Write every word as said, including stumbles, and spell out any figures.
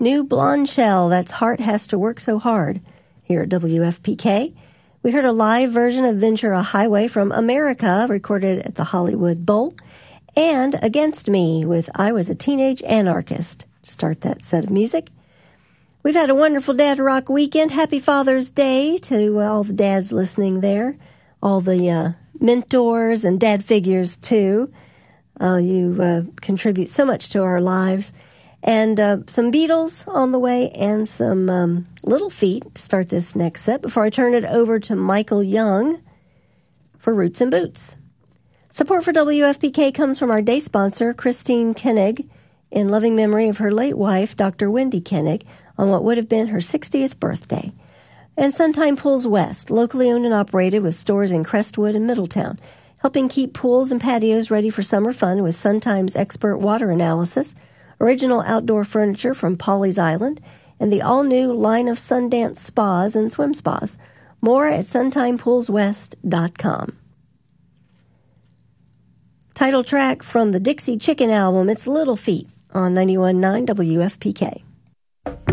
New Blonde Shell, that's Heart Has to Work So Hard, here at W F P K. We heard a live version of Ventura Highway from America, recorded at the Hollywood Bowl, and Against Me with I Was a Teenage Anarchist to start that set of music. We've had a wonderful Dad Rock weekend. Happy Father's Day to uh, all the dads listening there, all the uh, mentors and dad figures, too. Uh, you uh, contribute so much to our lives. And uh, some Beatles on the way and some um, Little Feat to start this next set before I turn it over to Michael Young for Roots and Boots. Support for W F P K comes from our day sponsor, Christine Koenig, in loving memory of her late wife, Doctor Wendy Koenig, on what would have been her sixtieth birthday. And Suntime Pools West, locally owned and operated with stores in Crestwood and Middletown, helping keep pools and patios ready for summer fun with Suntime's expert water analysis, original outdoor furniture from Polly's Island, and the all-new line of Sundance spas and swim spas. More at suntime pools west dot com. Title track from the Dixie Chicken album, it's Little Feat on ninety-one point nine W F P K.